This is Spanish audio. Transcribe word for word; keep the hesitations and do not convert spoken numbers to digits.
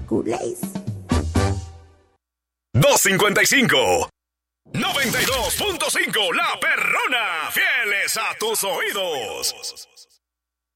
culés. dos cincuenta y cinco. noventa y dos punto cinco La Perrona. Fieles a tus oídos.